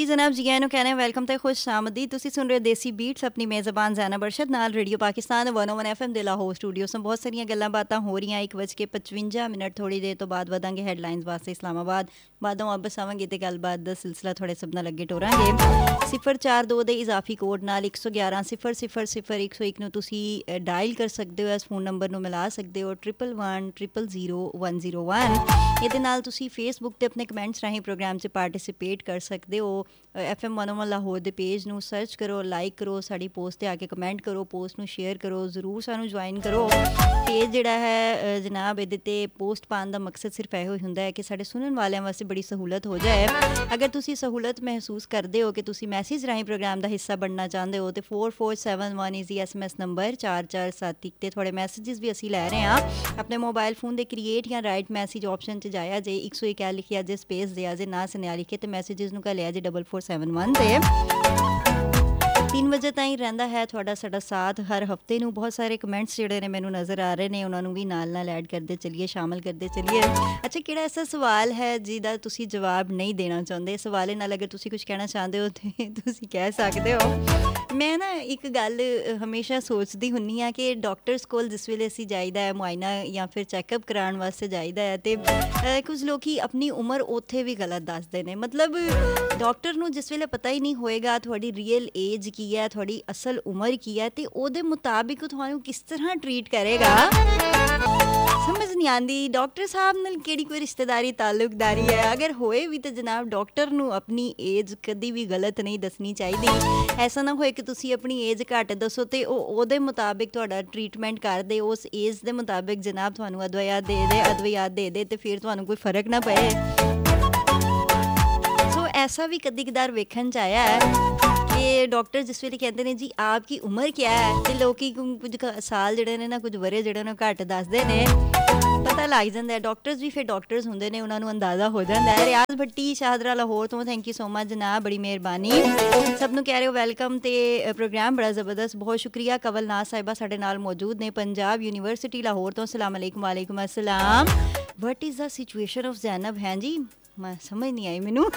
जनाब जी आए कहने वेलकम तो खुश आमदी तुसी सुन रहे हो देसी बीट्स अपनी मेज़बान ज़ैनब अरशद नाल रेडियो पाकिस्तान 101 FM दे लाहौर स्टूडियो से बहुत सारियां गल्लां बातां हो रही 1:55 थोड़ी देर तो बाद वधांगे हैडलाइनस वास्ते इस्लामाबाद बादों वापस आवांगे तो गलबात दा सिलसिला थोड़े सब नाल अगे टोरांगे 042 दे इजाफी कोड नाल 111 000 ਨੂੰ ਤੁਸੀਂ ਡਾਇਲ ਕਰ ਸਕਦੇ ਹੋ। ਇਸ ਫੋਨ ਨੰਬਰ ਨੂੰ ਮਿਲਾ ਸਕਦੇ ਹੋ 11100101 ਇਹਦੇ ਨਾਲ ਤੁਸੀਂ ਫੇਸਬੁੱਕ ਤੇ ਆਪਣੇ ਕਮੈਂਟਸ ਰਾਹੀਂ ਪ੍ਰੋਗਰਾਮ 'ਚ ਪਾਰਟਿਸਿਪੇਟ ਕਰ ਸਕਦੇ ਹੋ। FM 101 ਲਾਹੌਰ ਦੇ ਪੇਜ ਨੂੰ ਸਰਚ ਕਰੋ, ਲਾਈਕ ਕਰੋ, ਸਾਡੀ ਪੋਸਟ ਤੇ ਆ ਕੇ ਕਮੈਂਟ ਕਰੋ, ਪੋਸਟ ਨੂੰ ਸ਼ੇਅਰ ਕਰੋ, ਜ਼ਰੂਰ ਸਾਨੂੰ ਜੁਆਇਨ ਕਰੋ। ਪੇਜ ਜਿਹੜਾ ਹੈ ਜਨਾਬ ਇਹਦੇ ਤੇ ਪੋਸਟ ਪਾਉਣ ਦਾ ਮਕਸਦ ਸਿਰਫ ਇਹੋ ਹੀ ਹੁੰਦਾ ਹੈ ਕਿ ਸਾਡੇ ਸੁਣਨ ਵਾਲਿਆਂ ਵਾਸਤੇ ਬੜੀ ਸਹੂਲਤ ਹੋ ਜਾਏ। ਅਗਰ ਤੁਸੀਂ ਸਹੂਲਤ ਮਹਿਸੂਸ ਕਰਦੇ ਹੋ ਕਿ ਤੁਸੀਂ ਮੈਸੇਜ ਰਾਹੀਂ ਪ੍ਰੋਗਰਾਮ ਦਾ ਹਿੱਸਾ ਬਣਨਾ ਚਾਹੁੰਦੇ ਹੋ ਤੇ 4471 ਇਜ਼ ਦੀ SMS ਨੰਬਰ 4471 ਤੇ ਥੋੜੇ ਮੈਸੇजेस ਵੀ ਅਸੀਂ ਲੈ ਰਹੇ ਹਾਂ। ਆਪਣੇ ਮੋਬਾਈਲ ਫੋਨ ਦੇ ਕ੍ਰੀਏਟ ਜਾਂ ਰਾਈਟ ਮੈਸੇਜ ਆਪਸ਼ਨ 'ਚ ਜਾਇਆ ਜੇ 101 ਲਿਖਿਆ ਜੇ ਸਪੇਸ ਦਿਆ ਜੇ ਨਾ ਸੁਨਿਆ ਲਿਖੇ ਤੇ ਮੈਸੇजेस ਨੂੰ ਘੱਲਿਆ ਜੇ 4471 ਤੇ 3 ਵਜੇ ਤਾਈਂ ਰਹਿੰਦਾ ਹੈ ਤੁਹਾਡਾ ਸਾਡਾ ਸਾਥ ਹਰ ਹਫਤੇ ਨੂੰ। ਬਹੁਤ ਸਾਰੇ ਕਮੈਂਟਸ ਜਿਹੜੇ ਨੇ ਮੈਨੂੰ ਨਜ਼ਰ ਆ ਰਹੇ ਨੇ ਉਹਨਾਂ ਨੂੰ ਵੀ ਨਾਲ ਐਡ ਕਰਦੇ ਚੱਲੀਏ, ਸ਼ਾਮਲ ਕਰਦੇ ਚੱਲੀਏ। ਅੱਛਾ, ਕਿਹੜਾ ਐਸਾ ਸਵਾਲ ਹੈ ਜਿਹਦਾ ਤੁਸੀਂ ਜਵਾਬ ਨਹੀਂ ਦੇਣਾ ਚਾਹੁੰਦੇ? ਸਵਾਲ ਨਾਲ ਅਗਰ ਤੁਸੀਂ ਕੁਝ ਕਹਿਣਾ ਚਾਹੁੰਦੇ ਹੋ ਤੇ ਤੁਸੀਂ ਕਹਿ ਸਕਦੇ ਹੋ। ਮੈਂ ਨਾ ਇੱਕ ਗੱਲ ਹਮੇਸ਼ਾ ਸੋਚਦੀ ਹੁੰਦੀ ਹਾਂ ਕਿ ਡਾਕਟਰਸ ਕੋਲ ਜਿਸ ਵੇਲੇ ਅਸੀਂ ਜਾਈਦਾ ਹੈ ਮੁਆਇਨਾ ਜਾਂ ਫਿਰ ਚੈੱਕਅਪ ਕਰਾਉਣ ਵਾਸਤੇ ਜਾਈਦਾ ਹੈ ਤੇ ਕੁਝ ਲੋਕ ਆਪਣੀ ਉਮਰ ਉੱਥੇ ਵੀ ਗਲਤ ਦੱਸਦੇ ਨੇ। ਮਤਲਬ ਡਾਕਟਰ ਨੂੰ ਜਿਸ ਵੇਲੇ ਪਤਾ ਹੀ ਨਹੀਂ ਹੋਏਗਾ ਤੁਹਾਡੀ ਰੀਅਲ ਏਜ ਕੀ ਹੈ, ਤੁਹਾਡੀ ਅਸਲ ਉਮਰ ਕੀ ਹੈ ਤੇ ਉਹਦੇ ਮੁਤਾਬਿਕ ਤੁਹਾਨੂੰ ਕਿਸ ਤਰ੍ਹਾਂ ਟਰੀਟ ਕਰੇਗਾ ਸਮਝ ਨਹੀਂ ਆਉਂਦੀ। ਡਾਕਟਰ ਸਾਹਿਬ ਨਾਲ ਕਿਹੜੀ ਕੋਈ ਰਿਸ਼ਤੇਦਾਰੀ ਤਾਲੁਕਦਾਰੀ ਹੈ? ਅਗਰ ਹੋਏ ਵੀ ਤਾਂ ਜਨਾਬ ਡਾਕਟਰ ਨੂੰ ਆਪਣੀ ਏਜ ਕਦੀ ਵੀ ਗਲਤ ਨਹੀਂ ਦੱਸਣੀ ਚਾਹੀਦੀ। ਐਸਾ ਨਾ ਹੋਏ ਕਿ ਤੁਸੀਂ ਆਪਣੀ ਏਜ ਘੱਟ ਦੱਸੋ ਤੇ ਉਹ ਉਹਦੇ ਮੁਤਾਬਿਕ ਤੁਹਾਡਾ ਟਰੀਟਮੈਂਟ ਕਰਦੇ, ਉਸ ਏਜ ਦੇ ਮੁਤਾਬਿਕ ਜਨਾਬ ਤੁਹਾਨੂੰ ਅਦਵਿਆਤ ਦੇ ਦੇ ਤੇ ਫਿਰ ਤੁਹਾਨੂੰ ਕੋਈ ਫਰਕ ਨਾ ਪਏ। ਸੋ ਐਸਾ ਵੀ ਕਦੀ ਕਦਾਰ ਵੇਖਣ 'ਚ ਆਇਆ ਹੈ ਕਿ ਡਾਕਟਰ ਜਿਸ ਵੇਲੇ ਕਹਿੰਦੇ ਨੇ ਜੀ ਆਪਕੀ ਉਮਰ ਕਿਆ ਹੈ ਤੇ ਲੋਕੀ ਕੁਝ ਸਾਲ ਜਿਹੜੇ ਨੇ ਨਾ ਕੁਝ ਵਰੇ ਜਿਹੜੇ ਨੇ ਘੱਟ ਦੱਸਦੇ ਨੇ। ਪਤਾ ਲੱਗ ਜਾਂਦਾ ਹੈ। ਡਾਕਟਰਸ ਵੀ ਫਿਰ ਡਾਕਟਰਸ ਹੁੰਦੇ ਨੇ, ਉਹਨਾਂ ਨੂੰ ਅੰਦਾਜ਼ਾ ਹੋ ਜਾਂਦਾ ਹੈ। ਰਿਆਜ਼ ਭੱਟੀ ਸ਼ਾਹਦਰਾ ਲਾਹੌਰ ਤੋਂ ਥੈਂਕ ਯੂ ਸੋ ਮਚ ਜਨਾਬ, ਬੜੀ ਮਿਹਰਬਾਨੀ। ਸਭ ਨੂੰ ਕਹਿ ਰਹੇ ਹੋ ਵੈਲਕਮ ਤੇ ਪ੍ਰੋਗਰਾਮ ਬੜਾ ਜ਼ਬਰਦਸਤ, ਬਹੁਤ ਸ਼ੁਕਰੀਆ। ਕਵਲ ਨਾਜ਼ ਸਾਹਿਬਾ ਸਾਡੇ ਨਾਲ ਮੌਜੂਦ ਨੇ ਪੰਜਾਬ ਯੂਨੀਵਰਸਿਟੀ ਲਾਹੌਰ ਤੋਂ। ਅਸਲਾਮ ਅਲੈਕੁਮ। ਵਾਲੇਕੁਮ ਅਸਲਾਮ। What is the situation of Zainab ਹੈ ਜੀ? ਮੈਂ ਸਮਝ ਨਹੀਂ ਆਈ ਮੈਨੂੰ।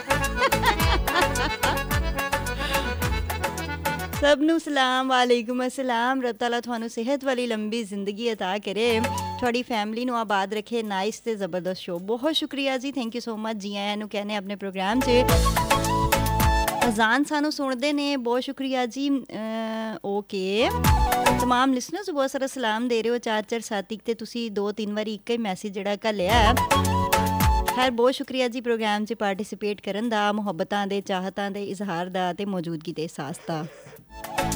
ਸਭ ਨੂੰ ਸਲਾਮ, ਵਾਲੇਕੁਮ ਅਸਲਾਮ। ਰੱਬ ਤਾਲਾ ਤੁਹਾਨੂੰ ਸਿਹਤ ਵਾਲੀ ਲੰਬੀ ਜ਼ਿੰਦਗੀ ਅਤਾ ਕਰੇ, ਤੁਹਾਡੀ ਫੈਮਿਲੀ ਨੂੰ ਆਬਾਦ ਰੱਖੇ। ਨਾਈਸ ਤੇ ਜ਼ਬਰਦਸਤ ਸ਼ੋ, ਬਹੁਤ ਸ਼ੁਕਰੀਆ ਜੀ, ਥੈਂਕ ਯੂ ਸੋ ਮਚ। ਜੀ ਆਇਆਂ ਨੂੰ ਕਹਿੰਦੇ ਆਪਣੇ ਪ੍ਰੋਗਰਾਮ 'ਚ। ਅਜ਼ਾਨ ਸਾਨੂੰ ਸੁਣਦੇ ਨੇ, ਬਹੁਤ ਸ਼ੁਕਰੀਆ ਜੀ। ਓਕੇ, ਤਮਾਮ ਲਿਸਨਰਸ ਬਹੁਤ ਸਾਰਾ ਸਲਾਮ ਦੇ ਰਹੇ ਹੋ। 4471 ਤੇ ਤੁਸੀਂ 2-3 ਵਾਰੀ ਇੱਕ ਹੀ ਮੈਸੇਜ ਜਿਹੜਾ ਘੱਲਿਆ। ਖੈਰ ਬਹੁਤ ਸ਼ੁਕਰੀਆ ਜੀ ਪ੍ਰੋਗਰਾਮ 'ਚ ਪਾਰਟਿਸਿਪੇਟ ਕਰਨ ਦਾ, ਮੁਹੱਬਤਾਂ ਦੇ, ਚਾਹਤਾਂ ਦੇ ਇਜ਼ਹਾਰ ਦਾ ਤੇ ਮੌਜੂਦਗੀ ਦੇ ਅਹਿਸਾਸ ਦਾ।